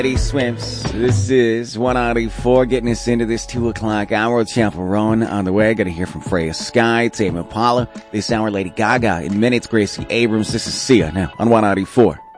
Eddie Swimps. This is 194, getting us into this 2 o'clock hour. Chaperone on the way. Got to hear from Freya Sky, Tame Impala. This hour, Lady Gaga. In minutes, Gracie Abrams. This is Sia now on 194.